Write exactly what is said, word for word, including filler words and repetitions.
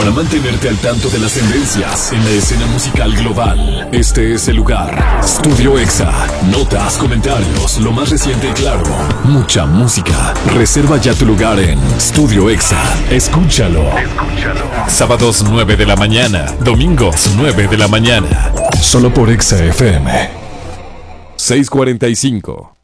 Para mantenerte al tanto de las tendencias en la escena musical global, este es el lugar. Studio Exa. Notas, comentarios, lo más reciente y claro. Mucha música. Reserva ya tu lugar en Studio Exa. Escúchalo. Escúchalo. Sábados nueve de la mañana. Domingos nueve de la mañana. Solo por Exa F M. seiscientos cuarenta y cinco.